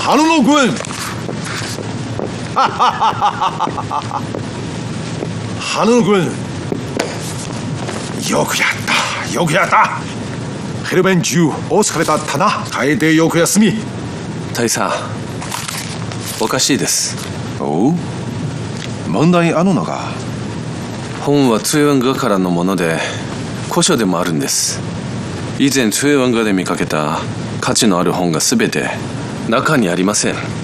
花野君花野君よくやったよくやった。ヘルベン中お疲れだったな。帰ってよく休み。 大佐、おかしいです。 おう、問題あるのか。 本は通販画からのもので古書でもあるんです。以前通販画で見かけた価値のある本が全て中にありません。